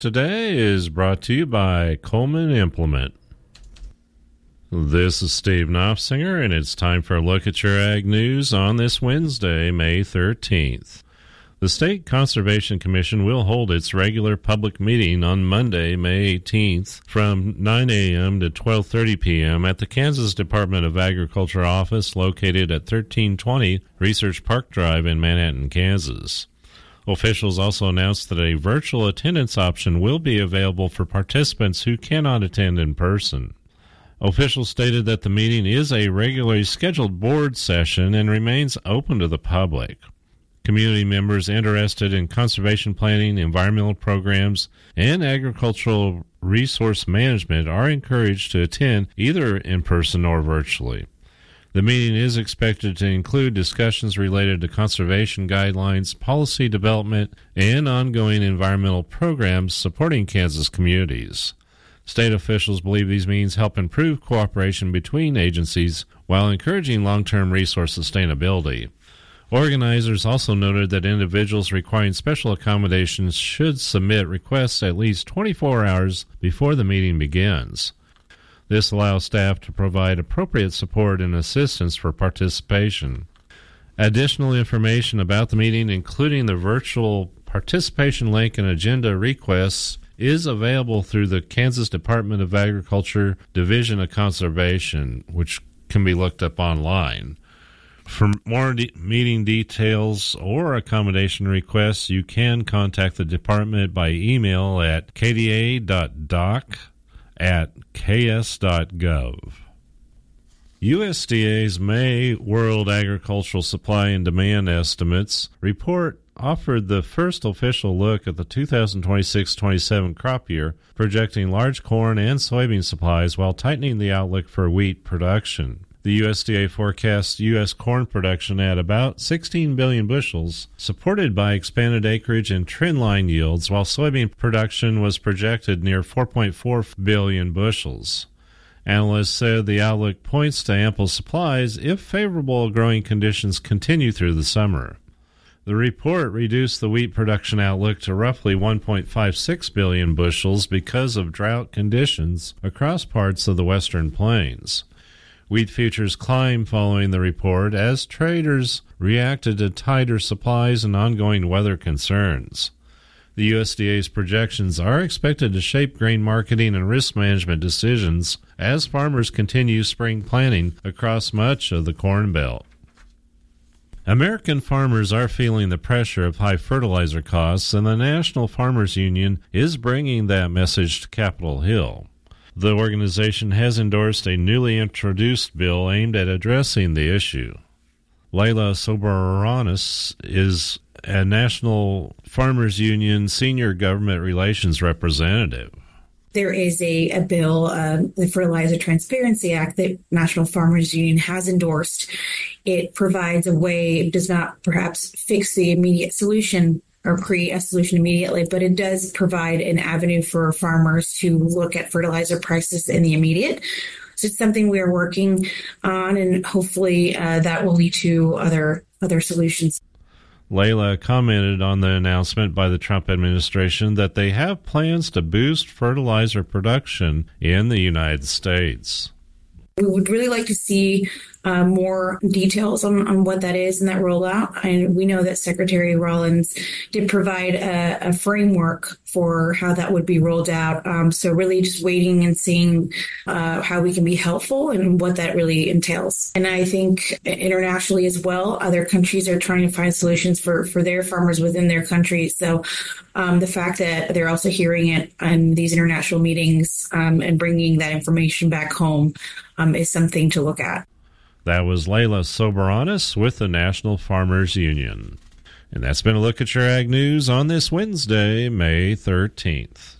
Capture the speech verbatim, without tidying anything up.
Today is brought to you by Coleman Implement. This is Steve Knopfsinger, and it's time for a look at your ag news on this Wednesday, May thirteenth. The State Conservation Commission will hold its regular public meeting on Monday, May eighteenth, from nine a.m. to twelve thirty p.m. at the Kansas Department of Agriculture office located at thirteen twenty Research Park Drive in Manhattan, Kansas. Officials also announced that a virtual attendance option will be available for participants who cannot attend in person. Officials stated that the meeting is a regularly scheduled board session and remains open to the public. Community members interested in conservation planning, environmental programs, and agricultural resource management are encouraged to attend either in person or virtually. The meeting is expected to include discussions related to conservation guidelines, policy development, and ongoing environmental programs supporting Kansas communities. State officials believe these meetings help improve cooperation between agencies while encouraging long-term resource sustainability. Organizers also noted that individuals requiring special accommodations should submit requests at least twenty-four hours before the meeting begins. This allows staff to provide appropriate support and assistance for participation. Additional information about the meeting, including the virtual participation link and agenda requests, is available through the Kansas Department of Agriculture Division of Conservation, which can be looked up online. For more de- meeting details or accommodation requests, you can contact the department by email at k d a dot doc at k s dot gov. U S D A's May World Agricultural Supply and Demand Estimates report offered the first official look at the two thousand twenty-six twenty-seven crop year, projecting large corn and soybean supplies while tightening the outlook for wheat production. The U S D A forecasts U S corn production at about sixteen billion bushels, supported by expanded acreage and trendline yields, while soybean production was projected near four point four billion bushels. Analysts said the outlook points to ample supplies if favorable growing conditions continue through the summer. The report reduced the wheat production outlook to roughly one point five six billion bushels because of drought conditions across parts of the western plains. Wheat futures climbed following the report as traders reacted to tighter supplies and ongoing weather concerns. The U S D A's projections are expected to shape grain marketing and risk management decisions as farmers continue spring planting across much of the Corn Belt. American farmers are feeling the pressure of high fertilizer costs, and the National Farmers Union is bringing that message to Capitol Hill. The organization has endorsed a newly introduced bill aimed at addressing the issue. Layla Soberanis is a National Farmers Union Senior Government Relations Representative. There is a, a bill, uh, the Fertilizer Transparency Act, that National Farmers Union has endorsed. It provides a way, it does not perhaps fix the immediate solution or create a solution immediately, but it does provide an avenue for farmers to look at fertilizer prices in the immediate. So it's something we are working on, and hopefully uh, that will lead to other other solutions. Layla commented on the announcement by the Trump administration that they have plans to boost fertilizer production in the United States. We would really like to see uh, more details on, on what that is and that rollout. And we know that Secretary Rollins did provide a, a framework for how that would be rolled out. Um, so really just waiting and seeing uh, how we can be helpful and what that really entails. And I think internationally as well, other countries are trying to find solutions for, for their farmers within their countries. So um, the fact that they're also hearing it in these international meetings um, and bringing that information back home um, is something to look at. That was Layla Soberanis with the National Farmers Union. And that's been a look at your ag news on this Wednesday, May thirteenth.